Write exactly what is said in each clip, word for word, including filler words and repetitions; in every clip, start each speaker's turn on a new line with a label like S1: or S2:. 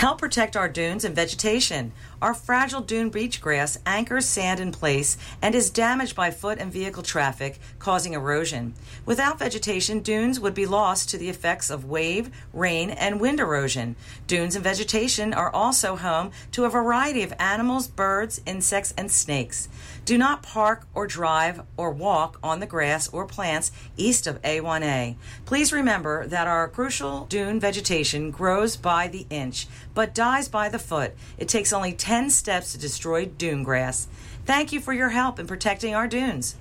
S1: Help protect our dunes and vegetation. Our fragile dune beach grass anchors sand in place and is damaged by foot and vehicle traffic, causing erosion. Without vegetation, dunes would be lost to the effects of wave, rain, and wind erosion. Dunes and vegetation are also home to a variety of animals, birds, insects, and snakes. Do not park or drive or walk on the grass or plants east of A one A. Please remember that our crucial dune vegetation grows by the inch, but dies by the foot. It takes only ten steps to destroy dune grass. Thank you for your help in protecting our dunes.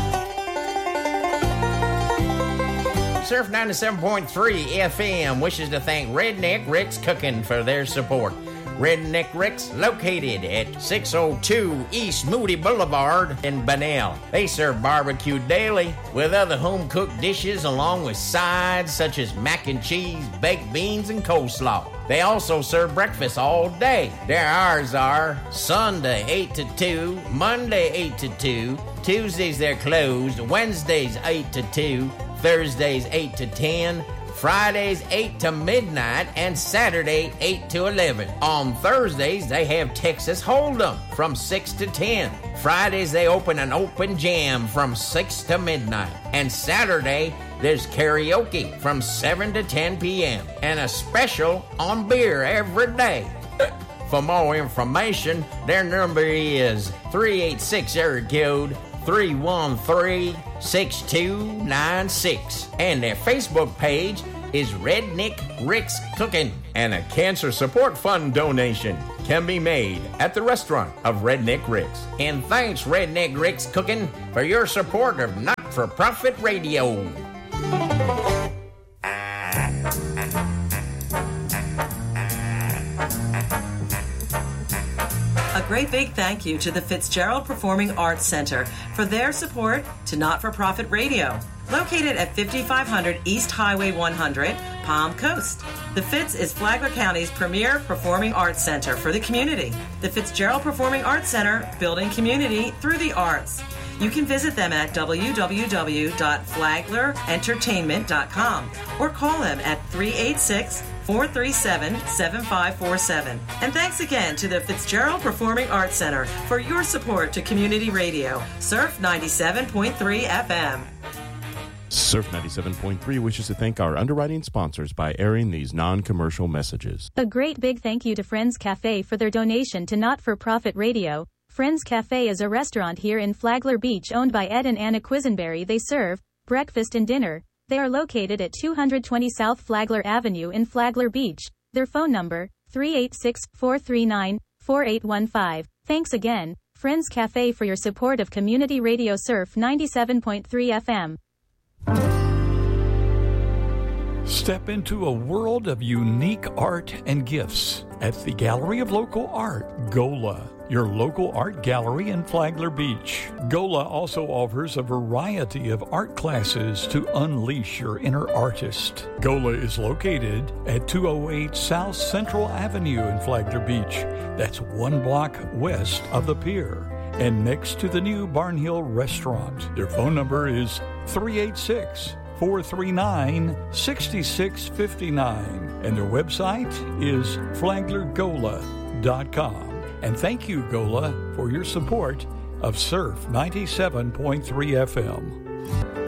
S2: Surf ninety-seven point three F M wishes to thank Redneck Rick's Cooking for their support. Redneck Rick's located at six oh two East Moody Boulevard in Bunnell. They serve barbecue daily with other home-cooked dishes along with sides such as mac and cheese, baked beans, and coleslaw. They also serve breakfast all day. Their hours are Sunday eight to two, Monday eight to two, Tuesdays they're closed, Wednesdays eight to two, Thursdays eight to ten, Fridays eight to midnight, and Saturday eight to eleven. On Thursdays, they have Texas Hold'em from six to ten. Fridays, they open an open jam from six to midnight. And Saturday, there's karaoke from seven to ten p.m. and a special on beer every day. For more information, their number is three eight six area code three one three, six two nine six. And their Facebook page is Redneck Rick's Cooking. And a cancer support fund donation can be made at the restaurant of Redneck Rick's. And thanks, Redneck Rick's Cooking, for your support of not-for-profit radio.
S1: A great big thank you to the Fitzgerald Performing Arts Center for their support to Not-for-Profit Radio. Located at fifty-five hundred East Highway one hundred, Palm Coast. The Fitz is Flagler County's premier performing arts center for the community. The Fitzgerald Performing Arts Center, building community through the arts. You can visit them at w w w dot flagler entertainment dot com or call them at three eight six, four three seven, seven five four seven. And thanks again to the Fitzgerald Performing Arts Center for your support to community radio. Surf ninety-seven point three F M.
S3: Surf ninety-seven point three wishes to thank our underwriting sponsors by airing these non-commercial messages.
S4: A great big thank you to Friends Cafe for their donation to Not-for-Profit Radio. Friends Cafe is a restaurant here in Flagler Beach owned by Ed and Anna Quisenberry. They serve breakfast and dinner. They are located at two twenty South Flagler Avenue in Flagler Beach. Their phone number, three eight six, four three nine, four eight one five. Thanks again, Friends Cafe, for your support of Community Radio Surf ninety-seven point three F M.
S5: Step into a world of unique art and gifts at the Gallery of Local Art, GOLA, your local art gallery in Flagler Beach. GOLA also offers a variety of art classes to unleash your inner artist. GOLA is located at two oh eight South Central Avenue in Flagler Beach. That's one block west of the pier and next to the new Barnhill Restaurant. Their phone number is three eight six, four three nine, six six five nine, and their website is flagler gola dot com. And thank you, GOLA, for your support of Surf ninety-seven point three F M.